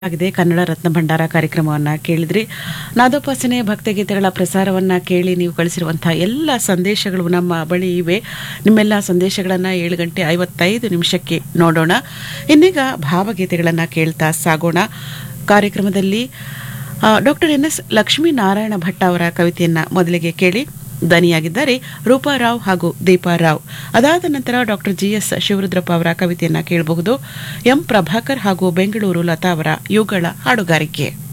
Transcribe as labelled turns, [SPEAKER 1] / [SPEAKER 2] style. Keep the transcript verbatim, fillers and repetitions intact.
[SPEAKER 1] ಆಗಿದೆ ಕನ್ನಡ ರತ್ನ ಭಂಡಾರ ಕಾರ್ಯಕ್ರಮವನ್ನು ಕೇಳಿದ್ರಿ. ನಾದೋಪಾಸನೆ ಭಕ್ತಿಗೀತೆಗಳ ಪ್ರಸಾರವನ್ನು ಕೇಳಿ ನೀವು ಕಳಿಸಿರುವಂತಹ ಎಲ್ಲ ಸಂದೇಶಗಳು ನಮ್ಮ ಬಳಿ ಇವೆ. ನಿಮ್ಮೆಲ್ಲ ಸಂದೇಶಗಳನ್ನು ಏಳು ಗಂಟೆ ಐವತ್ತೈದು ನಿಮಿಷಕ್ಕೆ ನೋಡೋಣ. ಇನ್ನೀಗ ಭಾವಗೀತೆಗಳನ್ನು ಕೇಳ್ತಾ ಸಾಗೋಣ. ಕಾರ್ಯಕ್ರಮದಲ್ಲಿ doctor N S Lakshminarayana Bhat ಅವರ ಕವಿತೆಯನ್ನು ಮೊದಲಿಗೆ ಕೇಳಿ. ದನಿಯಾಗಿದ್ದಾರೆ ರೂಪಾರಾವ್ ಹಾಗೂ ದೀಪಾರಾವ್. ಅದಾದ ನಂತರ ಡಾಕ್ಟರ್ ಜಿ ಎಸ್ ಶಿವರುದ್ರಪ್ಪ ಅವರ ಕವಿತೆಯನ್ನು ಕೇಳಬಹುದು. ಎಂ ಪ್ರಭಾಕರ್ ಹಾಗೂ ಬೆಂಗಳೂರು ಲತಾ ಅವರ ಯುಗಳ ಹಾಡುಗಾರಿಕೆ.